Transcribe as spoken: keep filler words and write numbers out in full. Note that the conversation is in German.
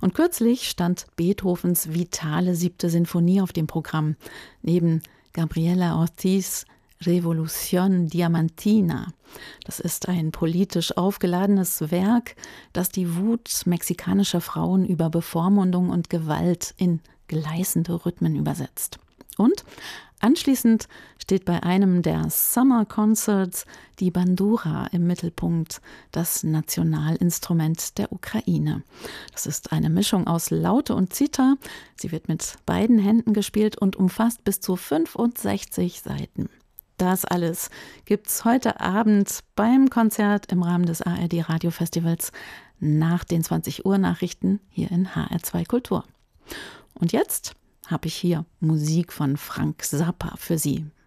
Und kürzlich stand Beethovens vitale siebte Sinfonie auf dem Programm, neben Gabriela Ortiz' Revolución Diamantina. Das ist ein politisch aufgeladenes Werk, das die Wut mexikanischer Frauen über Bevormundung und Gewalt in gleißende Rhythmen übersetzt. Und anschließend steht bei einem der Summer Concerts die Bandura im Mittelpunkt, das Nationalinstrument der Ukraine. Das ist eine Mischung aus Laute und Zither. Sie wird mit beiden Händen gespielt und umfasst bis zu fünfundsechzig Saiten. Das alles gibt's heute Abend beim Konzert im Rahmen des A R D Radiofestivals nach den zwanzig Uhr Nachrichten hier in H R zwei Kultur. Und jetzt habe ich hier Musik von Frank Zappa für Sie.